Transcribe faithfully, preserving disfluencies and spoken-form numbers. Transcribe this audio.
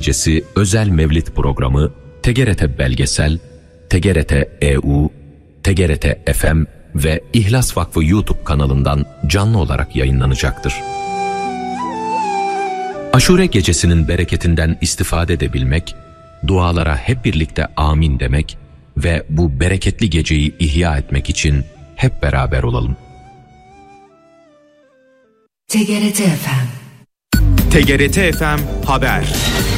Gecesi özel mevlid programı T G R T Belgesel, T G R T E U, T G R T F M ve İhlas Vakfı YouTube kanalından canlı olarak yayınlanacaktır. Aşure gecesinin bereketinden istifade edebilmek, dualara hep birlikte amin demek ve bu bereketli geceyi ihya etmek için hep beraber olalım. T G R T F M T G R T F M Haber.